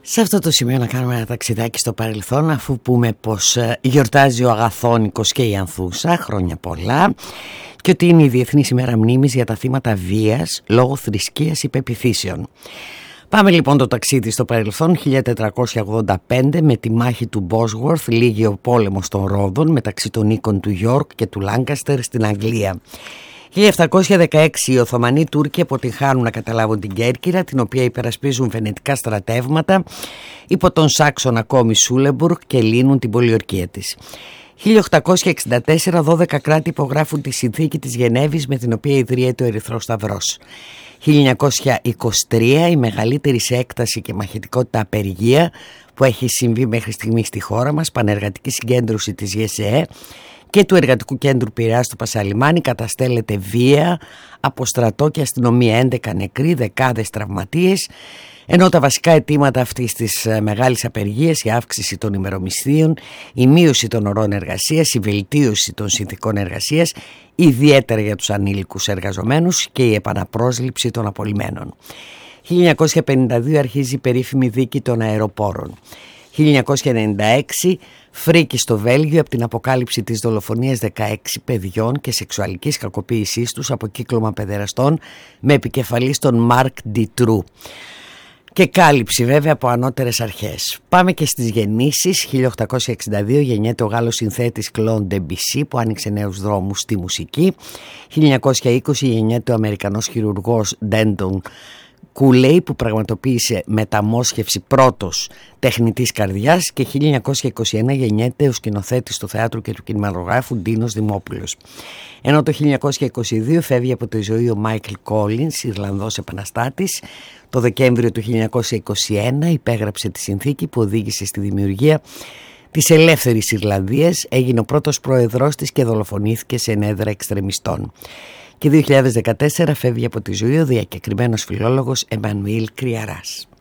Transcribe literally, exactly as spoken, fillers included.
Σε αυτό το σημείο να κάνουμε ένα ταξιδάκι στο παρελθόν, αφού πούμε πως γιορτάζει ο Αγαθόνικος και η Ανθούσα, χρόνια πολλά, και ότι είναι η Διεθνής ημέρα μνήμης για τα θύματα βίας λόγω θρησκείας ή πεποιθήσεων. Πάμε λοιπόν το ταξίδι στο παρελθόν. Χίλια τετρακόσια ογδόντα πέντε, με τη μάχη του Bosworth λύγει ο πόλεμος των Ρόδων μεταξύ των οίκων του York και του Λάνκαστερ στην Αγγλία. χίλια επτακόσια δεκαέξι, οι Οθωμανοί Τούρκοι αποτυγχάνουν να καταλάβουν την Κέρκυρα, την οποία υπερασπίζουν φαινετικά στρατεύματα υπό τον Σάξονα κόμι Σούλεμπουργκ και λύνουν την πολιορκία της. χίλια οκτακόσια εξήντα τέσσερα, δώδεκα κράτη υπογράφουν τη συνθήκη της Γενέβης με την οποία ιδρύεται ο Ερυθρός Σταυρός. χίλια εννιακόσια είκοσι τρία, η μεγαλύτερη σε έκταση και μαχητικότητα απεργία που έχει συμβεί μέχρι στιγμή στη χώρα μας, πανεργατική συγκέντρωση της ΓΕΣΕΕ και του Εργατικού Κέντρου Πειραιάς στο Πασαλιμάνι, καταστέλλεται βία από στρατό και αστυνομία, έντεκα νεκροί, δεκάδες τραυματίες, ενώ τα βασικά αιτήματα αυτής της μεγάλης απεργίας, η αύξηση των ημερομισθείων, η μείωση των ωρών εργασίας, η βελτίωση των συνθηκών εργασίας, ιδιαίτερα για τους ανήλικους εργαζομένους, και η επαναπρόσληψη των απολυμένων. χίλια εννιακόσια πενήντα δύο αρχίζει η περίφημη δίκη των αεροπόρων. χίλια εννιακόσια ενενήντα έξι, φρίκη στο Βέλγιο από την αποκάλυψη της δολοφονίας δεκαέξι παιδιών και σεξουαλικής κακοποίησής τους από κύκλωμα παιδεραστών με επικεφαλής τον Μάρκ Ντιτρού. Και κάλυψη βέβαια από ανώτερες αρχές. Πάμε και στις γεννήσεις. χίλια οκτακόσια εξήντα δύο γεννιέται ο Γάλλος συνθέτης Κλον Ντεμπισί, που άνοιξε νέους δρόμους στη μουσική. χίλια εννιακόσια είκοσι γεννιέται ο Αμερικανός χειρουργός Ντέντον Κούλεϊ, που πραγματοποίησε μεταμόσχευση πρώτος τεχνητής καρδιάς, και χίλια εννιακόσια είκοσι ένα γεννιέται ο σκηνοθέτης του θεάτρου και του κινηματογράφου Ντίνος Δημόπουλος. Ενώ το χίλια εννιακόσια είκοσι δύο φεύγει από τη ζωή ο Μάικλ Κόλινς, Ιρλανδός επαναστάτης. Το Δεκέμβριο του χίλια εννιακόσια είκοσι ένα υπέγραψε τη συνθήκη που οδήγησε στη δημιουργία της ελεύθερης Ιρλανδίας, έγινε ο πρώτος πρόεδρος της και δολοφονήθηκε σε ενέδρα εξτρεμιστών. Και δύο χιλιάδες δεκατέσσερα φεύγει από τη ζωή ο διακεκριμένος φιλόλογος Εμμανουήλ Κριαράς.